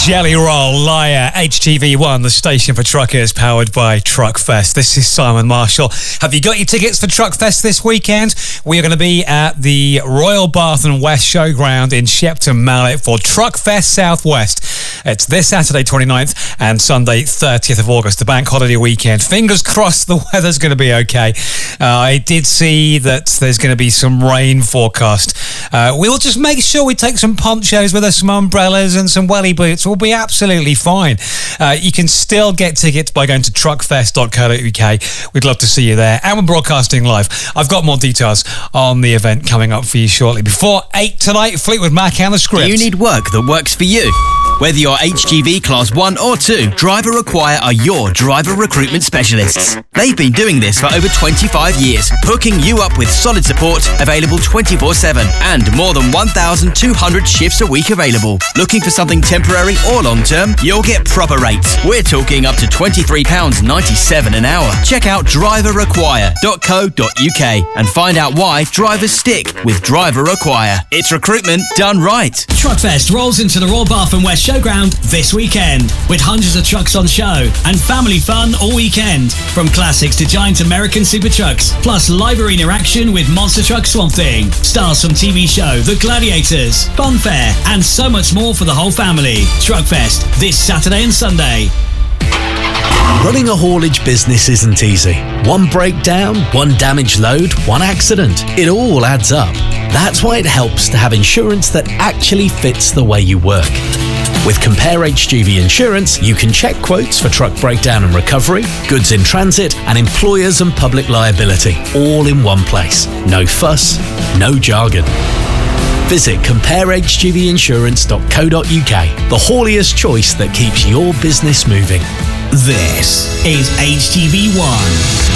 Jelly Roll, Liar, HTV1, the station for truckers, powered by Truckfest. This is Simon Marshall. Have you got your tickets for Truckfest this weekend? We are going to be at the Royal Bath and West Showground in Shepton Mallet for Truckfest Southwest. It's this Saturday 29th and Sunday 30th of August, the bank holiday weekend. Fingers crossed the weather's going to be okay. I did see that there's going to be some rain forecast. We'll just make sure we take some ponchos with us, some umbrellas and some welly boots. We'll be absolutely fine. You can still get tickets by going to truckfest.co.uk. We'd love to see you there. And we're broadcasting live. I've got more details on the event coming up for you shortly. Before 8 tonight, Fleetwood Mac and the Script. Do you need work that works for you? Whether you're HGV Class 1 or 2, Driver Acquire are your driver recruitment specialists. They've been doing this for over 25 years, hooking you up with solid support, available 24/7, and more than 1,200 shifts a week available. Looking for something temporary or long-term? You'll get proper rates. We're talking up to £23.97 an hour. Check out driveracquire.co.uk and find out why drivers stick with Driver Acquire. It's recruitment done right. Truckfest rolls into the Royal Bath and West Showground this weekend with hundreds of trucks on show and family fun all weekend, from classics to giant American super trucks, plus live arena action with monster truck Swamp Thing, stars from TV show The Gladiators, fun fair, and so much more for the whole family. Truckfest this Saturday and Sunday. Running a haulage business isn't easy. One breakdown, one damaged load, one accident. It all adds up. That's why it helps to have insurance that actually fits the way you work. With Compare HGV Insurance, you can check quotes for truck breakdown and recovery, goods in transit, and employers and public liability, all in one place. No fuss, no jargon. Visit comparehgvinsurance.co.uk, the hauliest choice that keeps your business moving. This is HTV1.